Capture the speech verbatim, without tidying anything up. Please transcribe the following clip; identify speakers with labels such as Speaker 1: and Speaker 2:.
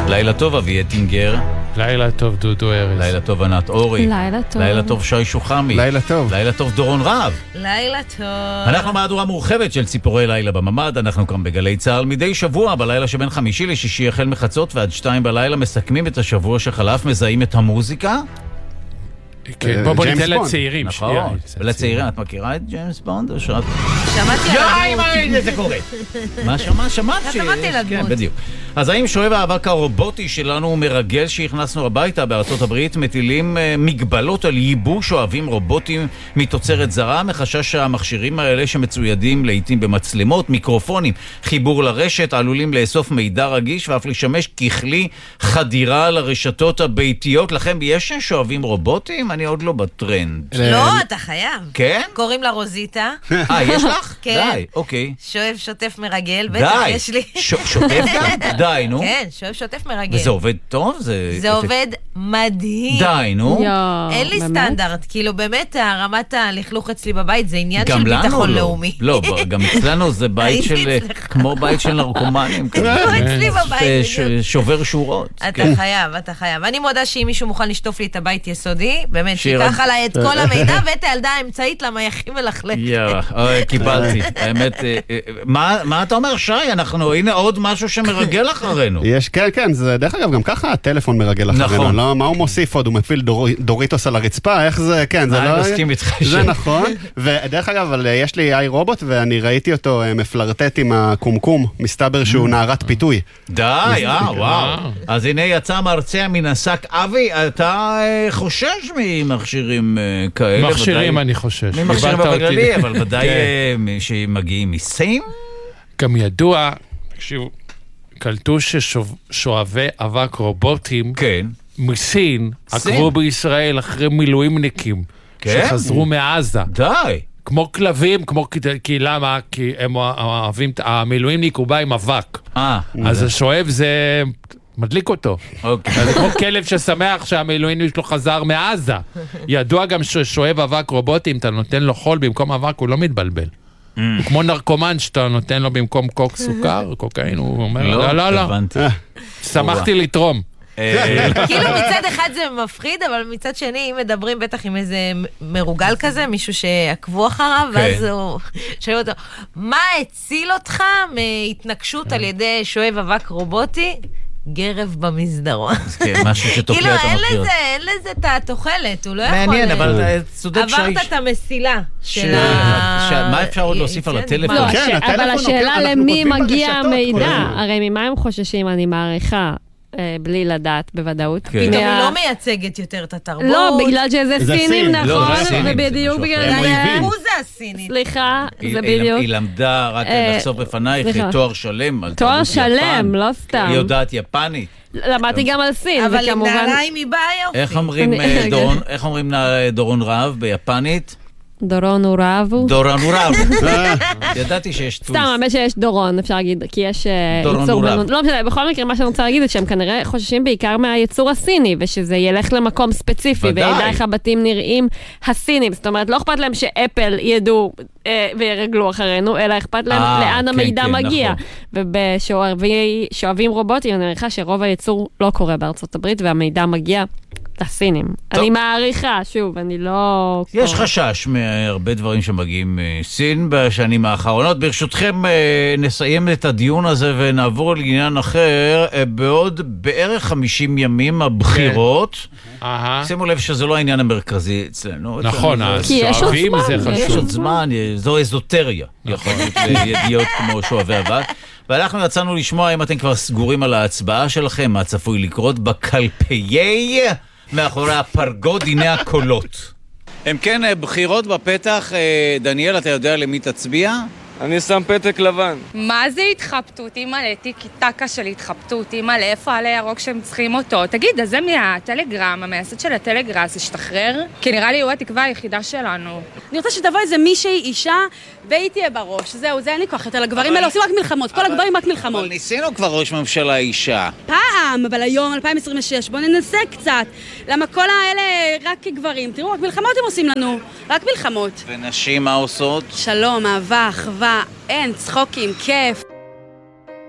Speaker 1: לילה טוב אבי אטינגר.
Speaker 2: לילה טוב דודו ארז.
Speaker 1: לילה טוב ענת אורי.
Speaker 3: לילה טוב.
Speaker 1: לילה טוב שי שוחמי.
Speaker 4: לילה טוב.
Speaker 1: לילה טוב דורון רב.
Speaker 5: לילה טוב.
Speaker 1: אנחנו מהדורה מורחבת של ציפורי לילה בממד. אנחנו כאן בגלי צהל מדי שבוע בלילה שבין חמישי לשישי החל מחצות ועד שתיים בלילה מסכמים את השבוע שחלף, מזהים את המוזיקה.
Speaker 2: כן, בוא בוא ניתן לצעירים.
Speaker 1: נכון, ולצעירים, את מכירה את ג'יימס בונד? או שאת...
Speaker 5: שמעתי על
Speaker 1: הדמות. זה קורה. מה שמע? שמעת ש...
Speaker 5: שמעתי על הדמות.
Speaker 1: כן, בדיוק. אז האם שואב האבק הרובוטי שלנו הוא מרגל שהכנסנו הביתה? בארצות הברית מטילים מגבלות על ייבוש אוהבים רובוטים מתוצרת זרה, מחשש שהמכשירים האלה שמצוידים לעתים במצלמות, מיקרופונים, חיבור לרשת, עלולים לאסוף מידע רגיש ואף לשמש ככלי חדירה לרשתות הביתיות. לכם יש שואבים רובוטים? אני עוד לא בטרנד.
Speaker 5: לא, אתה חייב.
Speaker 1: כן?
Speaker 5: קוראים לה רוזיטה.
Speaker 1: אה, יש לך?
Speaker 5: כן.
Speaker 1: די, אוקיי.
Speaker 5: שואב שוטף מרגל, בטח יש לי.
Speaker 1: שוטף גם? די, נו.
Speaker 5: כן, שואב שוטף מרגל.
Speaker 1: וזה עובד טוב?
Speaker 5: זה עובד מדהים.
Speaker 1: די, נו.
Speaker 5: אין לי סטנדרט, כאילו באמת הרמת הלכלוך אצלי בבית זה עניין של ביטחון לאומי.
Speaker 1: לא, גם אצלנו זה בית של, כמו בית של נרקומנים.
Speaker 5: לא, אצלי בבית.
Speaker 1: שובר שורות.
Speaker 5: אתה חייב, אתה חייב. אני מודה שאם מישהו מוכן לשטוף לי את הבית יסודי, באמת, שיקח עליי את כל המידע ואת הילדה האמצעית למה יכי מלכלך.
Speaker 1: יאללה, קיבלתי. האמת, מה אתה אומר, שי? אנחנו, הנה עוד משהו שמרגל אחרינו.
Speaker 4: יש, כן, כן, זה דרך אגב גם ככה הטלפון מרגל אחרינו.
Speaker 1: נכון.
Speaker 4: לא, מה הוא מוסיף עוד? הוא מפיל דוריטוס על הרצפה, איך זה, כן, זה לא...
Speaker 1: אני מסכים איתך.
Speaker 4: זה נכון, ודרך אגב, אבל יש לי איי רובוט ואני ראיתי אותו מפלרטט עם הקומקום, מסתבר שהוא נערת פיתוי.
Speaker 1: די, אה, וואו. אז הנה יצא מרצע מן השק. אבי, אתה חושש ממכשירים כאלה?
Speaker 2: מכשירים אני חושש.
Speaker 1: ממכשירים בגללי, אבל ודאי שמגיעים מסין?
Speaker 2: גם ידוע, תקשיבו, קלטו ששואבי אבק רובוטים מסין עקבו בישראל אחרי מילואימניקים שחזרו מעזה.
Speaker 1: די.
Speaker 2: כמו כלבים, כמו, כי למה? כי הם אוהבים, המילואימניק הוא בא עם אבק. אז השואב זה מדליק אותו. זה כמו כלב ששמח שהמילואימניק שלו חזר מעזה. ידוע גם ששואב אבק רובוטים, אתה נותן לו חול במקום אבק, הוא לא מתבלבל. הוא כמו נרקומן שאתה נותן לו במקום קוק סוכר, קוקאין, הוא אומר, לא, לא, לא. שמחתי לתרום.
Speaker 5: כאילו מצד אחד זה מפחיד, אבל מצד שני, אם מדברים בטח עם איזה מרוגל כזה, מישהו שעקבו אחריו, ואז הוא שואל אותו, מה הציל אותך מהתנגשות על ידי שואב אבק רובוטי? גרב במסדרון.
Speaker 1: כן, משהו שתוקע את המחיר.
Speaker 5: כאילו, אין לזה את התוחלת, הוא לא יכול...
Speaker 1: מעניין, אבל צודק שיש...
Speaker 5: עברת את המסילה של ה...
Speaker 1: מה אפשר עוד להוסיף על הטלפון?
Speaker 3: אבל השאלה למי מגיע המידע, הרי ממה הם חוששים, אני מעריכה, בלי לדעת בוודאות.
Speaker 5: פתאום היא לא מייצגת יותר את התרבות.
Speaker 3: לא, בגלל שזה סינים, נכון, ובדיוק בגלל זה...
Speaker 5: הוא זה הסינית.
Speaker 3: סליחה, זה בדיוק.
Speaker 1: היא למדה רק לחשוף בפנייך תואר שלם.
Speaker 3: תואר שלם, לא סתם.
Speaker 1: היא יודעת יפנית.
Speaker 3: למדתי גם על סין,
Speaker 5: אבל עם נעליים היא באה יופי.
Speaker 1: איך אומרים דורון רהב ביפנית?
Speaker 3: דורון אורבו.
Speaker 1: דורון אורבו. ידעתי שיש טוויסט.
Speaker 3: סתם, האמת שיש דורון, אפשר להגיד, כי יש...
Speaker 1: דורון אורבו.
Speaker 3: לא משנה, בכל מקרה, מה שאני רוצה להגיד, זה שהם כנראה חוששים בעיקר מהייצור הסיני, ושזה ילך למקום ספציפי, וידע איך הבתים נראים הסינים. זאת אומרת, לא אכפת להם שאפל ידעו וירגלו אחרינו, אלא אכפת להם לאן המידע מגיע. ובשואבים רובוטים, אני מעריכה שרוב הייצור לא קורה בארצות הברית, והמידע מגיע לסינים. אני מעריכה, שוב, אני לא...
Speaker 1: יש חשש מהרבה דברים שמגיעים מסין בשנים האחרונות. ברשותכם נסיים את הדיון הזה ונעבור לעניין אחר. בעוד בערך חמישים ימים הבחירות. שימו לב שזה לא העניין המרכזי אצלנו.
Speaker 2: נכון, השואבים זה חשוב.
Speaker 1: יש עוד זמן, זו אזוטריה. יכול להיות ידיעות כמו שואבי אבק. ואנחנו יצאנו לשמוע אם אתם כבר סגורים על ההצבעה שלכם, מה צפוי לקרות בקלפיי מאחורי הפרגוד, הנה הקולות. הם כן, בחירות בפתח. דניאל, אתה יודע למי תצביע?
Speaker 6: אני שם פתק לבן.
Speaker 7: מה זה התחבטות? אימא לטיקטקה של התחבטות, אימא לאיפה עלי ירוק שהם צריכים אותו? תגיד, אז זה מהטלגרם, המייסד של הטלגרס, השתחרר? כי נראה לי הוא התקווה היחידה שלנו.
Speaker 8: אני רוצה שתבוא איזה מישהי אישה והיא תהיה בראש. זהו, זה אין לי כוח יותר. הגברים האלה עושים רק מלחמות, כל הגברים רק מלחמות.
Speaker 1: אבל ניסינו כבר ראש ממשלה אישה.
Speaker 8: פעם, אבל היום, אלפיים עשרים ושש, בוא ננסה קצת. למה כל האלה רק כגברים? תראו, רק מלחמות הם עושים לנו. רק מלחמות.
Speaker 1: ונשים מה עושות?
Speaker 8: שלום, אהבה, אחווה, אין, צחוקים, כיף.